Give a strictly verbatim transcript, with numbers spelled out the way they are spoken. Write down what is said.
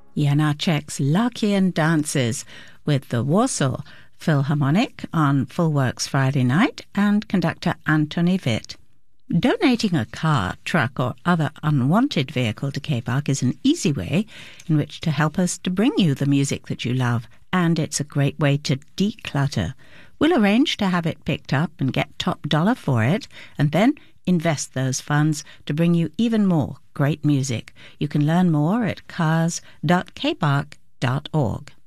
Janacek's Lakian Dances with the Warsaw Philharmonic on Full Works Friday night and conductor Antony Witt. Donating a car, truck or other unwanted vehicle to K-Park is an easy way in which to help us to bring you the music that you love, and it's a great way to declutter. We'll arrange to have it picked up and get top dollar for it, and then invest those funds to bring you even more great music. You can learn more at cars dot k park dot org.